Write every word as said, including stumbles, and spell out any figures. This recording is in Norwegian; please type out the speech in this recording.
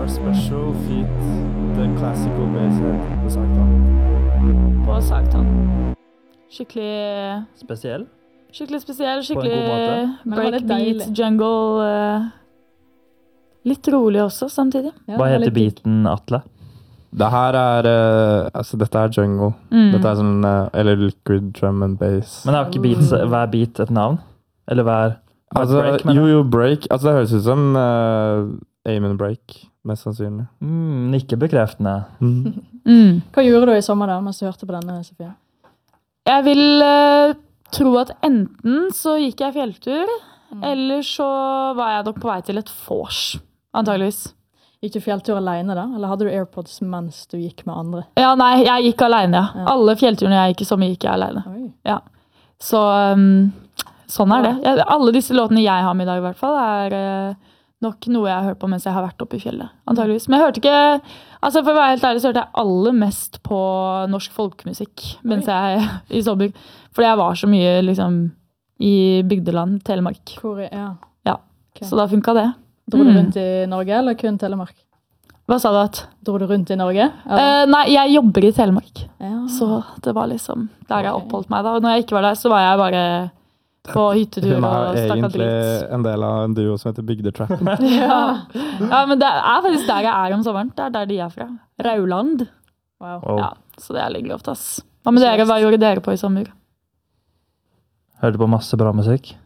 Star Special feat The Classical Basshead på Sagtann. På Sagtann. Skikkelig Spesiell. Skikkelig spesiell, På en god skikkelig måte. Men det var litt breakbeat, deilig. jungle. eh, Litt rolig også samtidig. Ja, Hva det var heter litt digg. beaten, Atle? Det her er eh, Altså, dette er jungle. Mm. Dette er sånn eh, Eller liquid drum and bass. Men har ikke beats, hver beat et navn? Eller hver, hver Altså, break? mener jo, jeg? jo, break. Altså, det høres ut som uh, aim and break, mest sannsynlig. Mm, ikke bekreftende. Mm. Mm. Hva gjorde du i sommer da, mens du hørte på denne, Sofie? Jeg vil eh, tro at enten så gikk jeg fjelltur, Mm. eller så var jeg nok på vei til et vors, antageligvis. Gikk du fjelltur alene da, eller hadde du AirPods mens du gikk med andre? Ja, nei, jeg gikk alene, ja. Ja. Alle fjellturene jeg gikk i sommer gikk jeg alene. Oi. Så um, sånn er det. Jeg, alle disse låtene jeg har med i dag i hvert fall, er eh, nok noe jeg har hørt på mens jeg har vært oppe i fjellet, antageligvis. Men jeg hørte ikke, altså for å være helt ærlig, så hørte jeg aller mest på norsk folkemusikk mens jeg i sommer. Fordi jeg var så mye liksom i bygdeland, Telemark. Hvor, ja. Ja, Ok. så da funka det. Dro du Mm. rundt i Norge, eller kun Telemark? Hva sa du at? Dro du rundt i Norge? eller? Eh, nei, jeg jobber i Telemark, ja. så det var liksom der jeg Ok. oppholdt meg da. Og når jeg ikke var der, så var jeg bare på hyttetur Hun og er stakk av egentlig dritt. en del av en duo som heter Bygdetrappen. Ja. ja, men det er faktisk der jeg er om sommeren. Det er der de er fra. Rauland. Wow. Wow. Ja, så det er litt grovt, ass. Hva med dere? Hva gjorde dere på i sommer? Hørte på masse bra musikk.